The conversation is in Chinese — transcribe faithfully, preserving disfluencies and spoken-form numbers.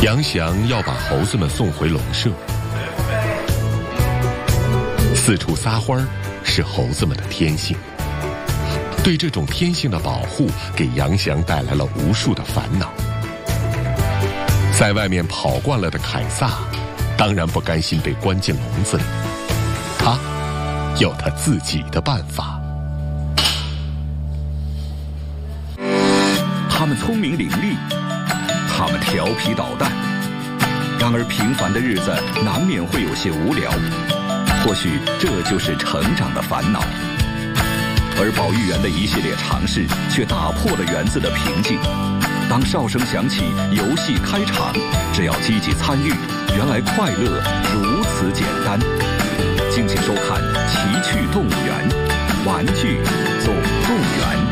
杨翔要把猴子们送回笼舍，四处撒欢儿是猴子们的天性。对这种天性的保护，给杨翔带来了无数的烦恼。在外面跑惯了的凯撒，当然不甘心被关进笼子里，他有他自己的办法。 他们聪明伶俐，他们调皮捣蛋。然而平凡的日子难免会有些无聊，或许这就是成长的烦恼。而保育员的一系列尝试却打破了园子的平静。当哨声响起，游戏开场，只要积极参与，原来快乐如此简单。敬请收看《奇趣动物园》，玩具总动员。